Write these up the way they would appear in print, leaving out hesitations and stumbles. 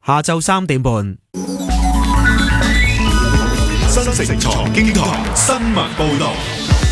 下晝3點半。 新城財經台新聞報道。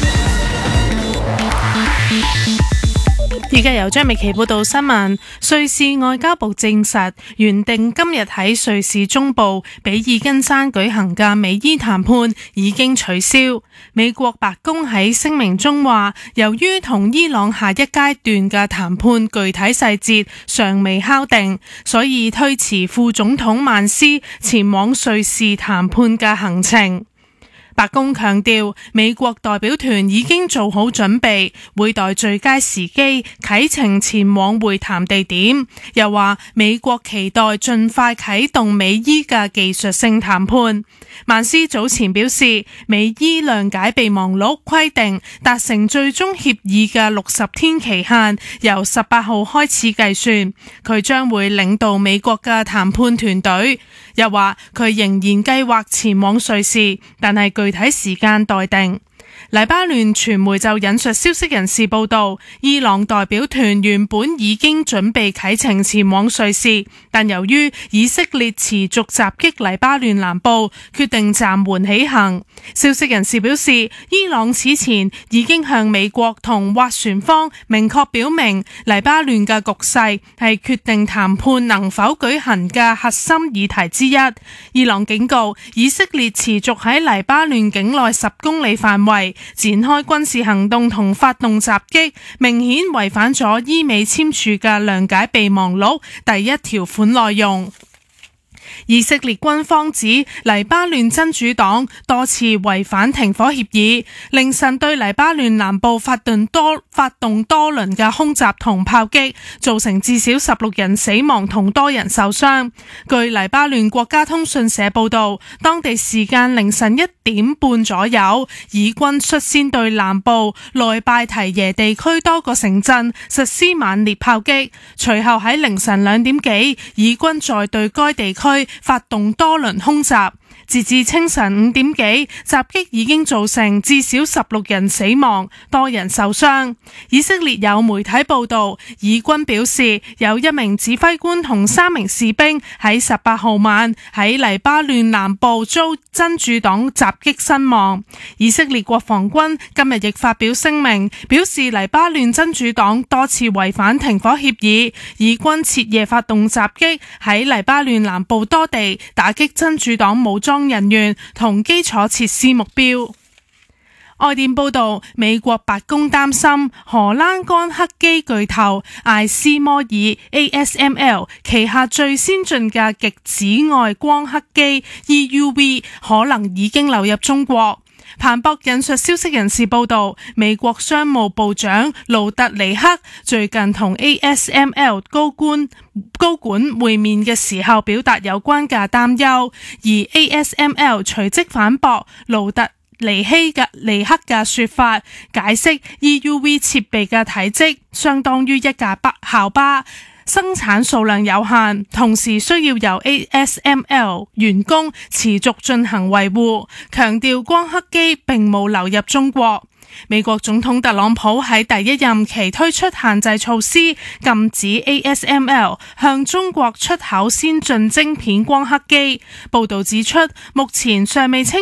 而家由張美琪報道新聞。瑞士外交部證實，原定今日喺瑞士中部比爾根山舉行嘅美伊談判已經取消。美國白宮喺聲明中話，由於同伊朗下一階段嘅談判具體細節尚未敲定，所以推遲副總統曼斯前往瑞士談判嘅行程。白宮強調，美國代表團已經做好準備，會待最佳時機啟程前往會談地點。又話美國期待盡快啟動美伊嘅技術性談判。曼斯早前表示，美伊諒解備忘錄規定達成最終協議嘅60天期限由18號開始計算，佢將會領導美國嘅談判團隊。又話佢仍然計劃前往瑞士，但係具體時間待定。黎巴嫩傳媒就引述消息人士報道，伊朗代表團原本已經準備啟程前往瑞士，但由於以色列持續襲擊黎巴嫩南部，決定暫緩起行。消息人士表示，伊朗此前已經向美國同斡旋方明確表明，黎巴嫩嘅局勢係決定談判能否舉行嘅核心議題之一。伊朗警告，以色列持續喺黎巴嫩境內10公里範圍展開軍事行動同發動襲擊，明顯違反咗伊美簽署嘅諒解備忘錄第1條款內容。以色列軍方指黎巴嫩真主黨多次違反停火協議，凌晨對黎巴嫩南部發動多輪嘅空襲同炮擊，造成至少16人死亡同多人受傷。據黎巴嫩國家通訊社報道，當地時間凌晨1點半左右，以軍率先對南部內拜提耶地區多個城鎮實施猛烈炮擊，隨後喺凌晨2點幾，以軍再對該地區發動多輪空襲。截至清晨5點幾，襲擊已經造成至少16人死亡，多人受傷。以色列有媒體報道，以軍表示有1名指揮官同3名士兵喺18號晚喺黎巴嫩南部遭真主黨襲擊身亡。以色列國防軍今日亦發表聲明，表示黎巴嫩真主黨多次違反停火協議，以軍徹夜發動襲擊喺黎巴嫩南部多地，打擊真主黨武裝人員同基礎設施目標。外電報道，美國白宮擔心荷蘭光刻機巨頭艾斯摩爾 ASML 旗下最先進嘅極紫外光刻機 EUV 可能已經流入中國。彭博引述消息人士報道，美國商務部長盧特尼克最近同 ASML 高管會面嘅時候表達有關嘅擔憂，而 ASML 隨即反駁盧特尼克嘅說法，解釋 EUV 設備嘅體積相當於一架校巴，生產數量有限，同時需要由 ASML 員工持續進行維護，強調光刻機並冇流入中國。美國總統特朗普喺第1任期推出限制措施，禁止 ASML 向中國出口先進晶片光刻機。報道指出，目前尚未清